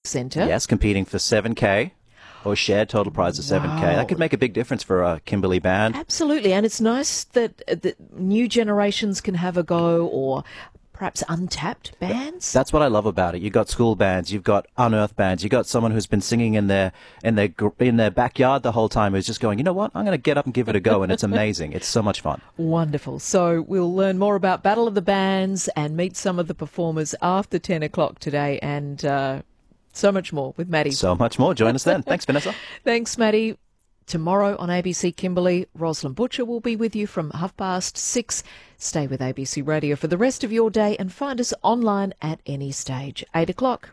Centre. Yes, competing for 7K. Or shared total prize of 7K. That could make a big difference for a Kimberley band. Absolutely, and it's nice that new generations can have a go, or perhaps untapped bands. That's what I love about it. You've got school bands, you've got unearthed bands, you've got someone who's been singing in their backyard the whole time who's just going, you know what, I'm going to get up and give it a go, and it's amazing. It's so much fun. Wonderful. So we'll learn more about Battle of the Bands and meet some of the performers after 10 o'clock today, and so much more with Maddie. So much more. Join us then. Thanks, Vanessa. Thanks, Maddie. Tomorrow on ABC Kimberley, Rosalind Butcher will be with you from 6:30. Stay with ABC Radio for the rest of your day and find us online at any stage. 8 o'clock.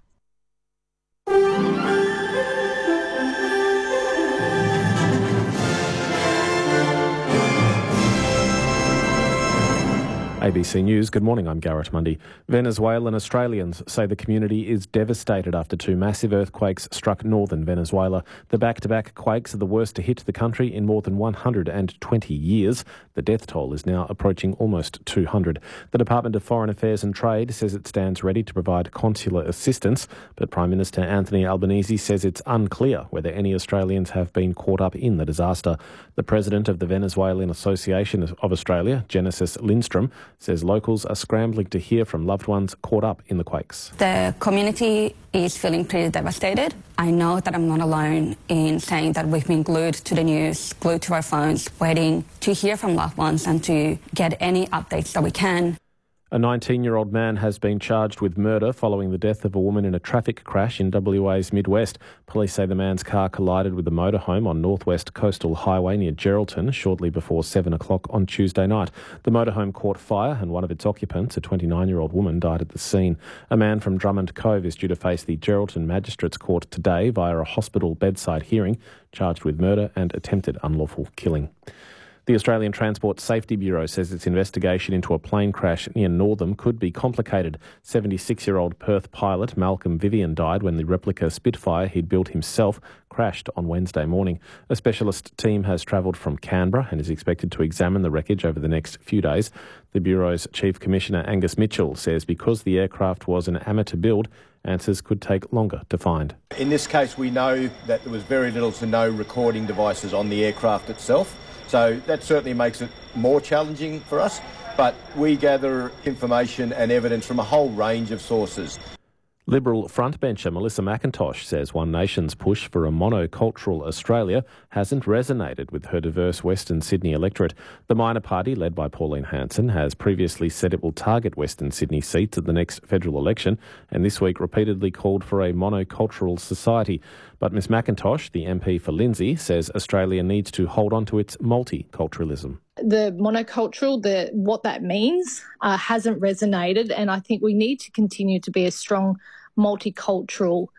ABC News, good morning, I'm Garrett Mundy. Venezuelan Australians say the community is devastated after two massive earthquakes struck northern Venezuela. The back-to-back quakes are the worst to hit the country in more than 120 years. The death toll is now approaching almost 200. The Department of Foreign Affairs and Trade says it stands ready to provide consular assistance, but Prime Minister Anthony Albanese says it's unclear whether any Australians have been caught up in the disaster. The President of the Venezuelan Association of Australia, Genesis Lindstrom, says locals are scrambling to hear from loved ones caught up in the quakes. The community is feeling pretty devastated. I know that I'm not alone in saying that we've been glued to the news, glued to our phones, waiting to hear from loved ones and to get any updates that we can. A 19-year-old man has been charged with murder following the death of a woman in a traffic crash in WA's Midwest. Police say the man's car collided with a motorhome on Northwest Coastal Highway near Geraldton shortly before 7 o'clock on Tuesday night. The motorhome caught fire and one of its occupants, a 29-year-old woman, died at the scene. A man from Drummond Cove is due to face the Geraldton Magistrates Court today via a hospital bedside hearing, charged with murder and attempted unlawful killing. The Australian Transport Safety Bureau says its investigation into a plane crash near Northam could be complicated. 76-year-old Perth pilot Malcolm Vivian died when the replica Spitfire he'd built himself crashed on Wednesday morning. A specialist team has travelled from Canberra and is expected to examine the wreckage over the next few days. The Bureau's Chief Commissioner Angus Mitchell says because the aircraft was an amateur build, answers could take longer to find. In this case, we know that there was very little to no recording devices on the aircraft itself. So that certainly makes it more challenging for us, but we gather information and evidence from a whole range of sources. Liberal frontbencher Melissa McIntosh says One Nation's push for a monocultural Australia hasn't resonated with her diverse Western Sydney electorate. The minor party, led by Pauline Hanson, has previously said it will target Western Sydney seats at the next federal election, and this week repeatedly called for a monocultural society. But Ms McIntosh, the MP for Lindsay, says Australia needs to hold on to its multiculturalism. The monocultural, what that means, hasn't resonated, and I think we need to continue to be a strong multicultural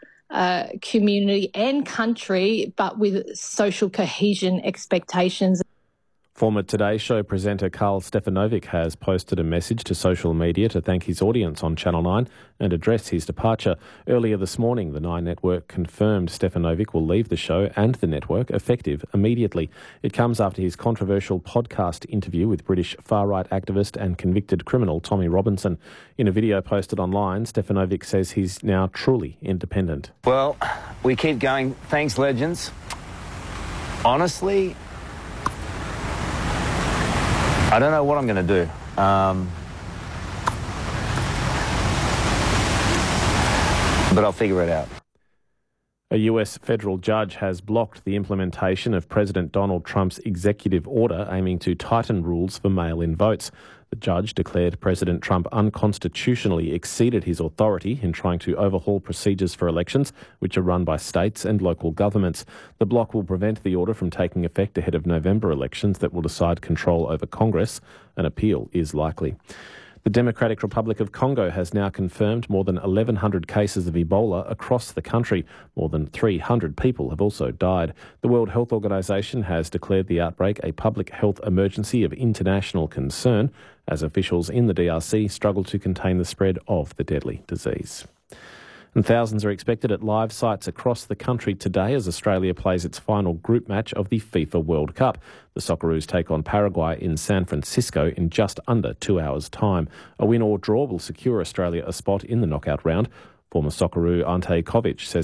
community and country, but with social cohesion expectations. Former Today Show presenter Karl Stefanovic has posted a message to social media to thank his audience on Channel 9 and address his departure. Earlier this morning, the Nine Network confirmed Stefanovic will leave the show and the network effective immediately. It comes after his controversial podcast interview with British far-right activist and convicted criminal Tommy Robinson. In a video posted online, Stefanovic says he's now truly independent. Well, we keep going. Thanks, legends. Honestly, I don't know what I'm going to do. But I'll figure it out. A US federal judge has blocked the implementation of President Donald Trump's executive order aiming to tighten rules for mail-in votes. The judge declared President Trump unconstitutionally exceeded his authority in trying to overhaul procedures for elections, which are run by states and local governments. The block will prevent the order from taking effect ahead of November elections that will decide control over Congress. An appeal is likely. The Democratic Republic of Congo has now confirmed more than 1,100 cases of Ebola across the country. More than 300 people have also died. The World Health Organization has declared the outbreak a public health emergency of international concern as officials in the DRC struggle to contain the spread of the deadly disease. And thousands are expected at live sites across the country today as Australia plays its final group match of the FIFA World Cup. The Socceroos take on Paraguay in San Francisco in just under 2 hours' time. A win or draw will secure Australia a spot in the knockout round. Former Socceroo Ante Kovic says